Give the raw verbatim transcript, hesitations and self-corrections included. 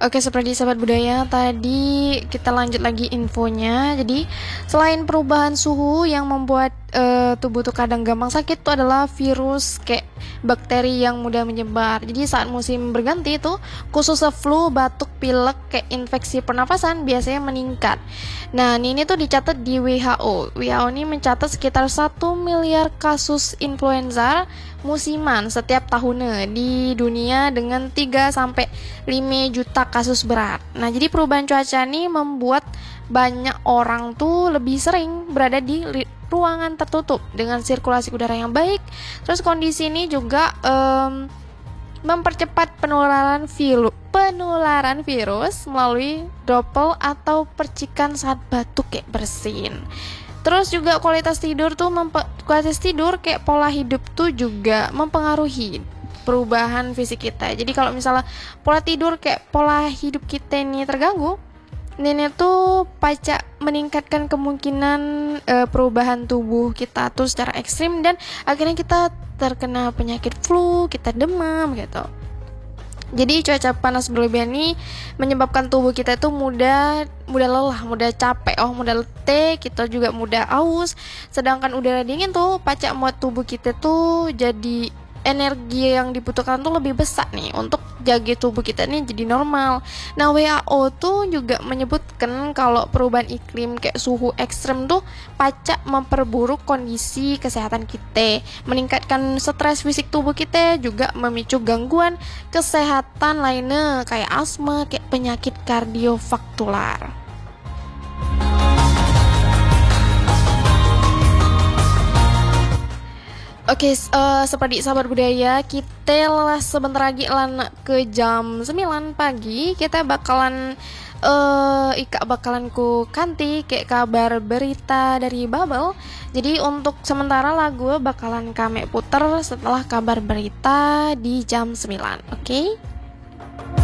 Oke, seperti sahabat budaya, tadi kita lanjut lagi infonya. Jadi, selain perubahan suhu yang membuat uh, tubuh tuh kadang gampang sakit, itu adalah virus kayak bakteri yang mudah menyebar. Jadi, saat musim berganti itu, khususnya flu, batuk, pilek, kayak infeksi pernafasan biasanya meningkat. Nah, ini tuh dicatat di W H O. W H O ini mencatat sekitar satu miliar kasus influenza musiman setiap tahunnya di dunia dengan tiga sampai lima juta kasus berat. Nah, jadi perubahan cuaca ini membuat banyak orang tuh lebih sering berada di ri- ruangan tertutup dengan sirkulasi udara yang baik. Terus kondisi ini juga um, mempercepat penularan virus penularan virus melalui dropel atau percikan saat batuk kayak bersin. Terus juga kualitas tidur tuh mempe- kualitas tidur kayak pola hidup tuh juga mempengaruhi perubahan fisik kita. Jadi kalau misalnya pola tidur kayak pola hidup kita ini terganggu, ini tuh pacak meningkatkan kemungkinan e, perubahan tubuh kita tuh secara ekstrim dan akhirnya kita terkena penyakit flu, kita demam gitu. Jadi cuaca panas berlebihan ini menyebabkan tubuh kita itu mudah mudah lelah, mudah capek, oh mudah letih, kita juga mudah aus. Sedangkan udara dingin tuh pacak membuat tubuh kita tuh jadi energi yang dibutuhkan tuh lebih besar nih untuk jaga tubuh kita nih jadi normal. Nah, W H O tuh juga menyebutkan kalau perubahan iklim kayak suhu ekstrem tuh pacak memperburuk kondisi kesehatan kita, meningkatkan stres fisik tubuh kita, juga memicu gangguan kesehatan lainnya kayak asma, kayak penyakit kardiovaskular. Oke, okay, uh, seperti sahabat budaya, kita lah sebentar lagi lan ke jam sembilan pagi. Kita bakalan uh, Ika bakalan ku kanti kayak kabar berita dari Bubble. Jadi untuk sementara lagu bakalan kami puter setelah kabar berita di jam sembilan. Oke. Okay?